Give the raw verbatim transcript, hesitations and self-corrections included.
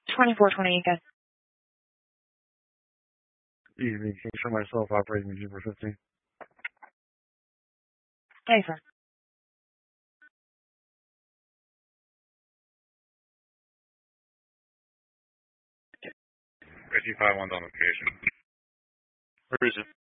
twenty-four twenty again. Evening. Can you show myself operating the Jupiter fifteen? Hey, sir. fifty-five one's on location. Where is it?